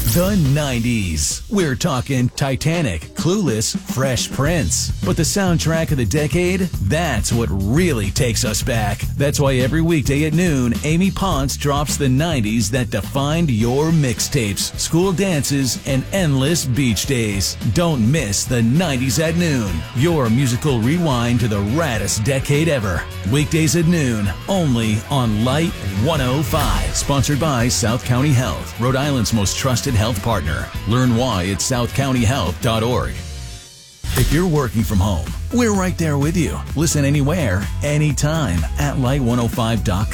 The 90s. We're talking Titanic, Clueless, Fresh Prince. But the soundtrack of the decade, that's what really takes us back. That's why every weekday at noon, Amy Ponce drops the 90s that defined your mixtapes, school dances, and endless beach days. Don't miss the 90s at noon. Your musical rewind to the raddest decade ever. Weekdays at noon, only on Light 105. Sponsored by South County Health, Rhode Island's most trusted health partner. Learn why at southcountyhealth.org. If you're working from home, we're right there with you. Listen anywhere, anytime at light105.com.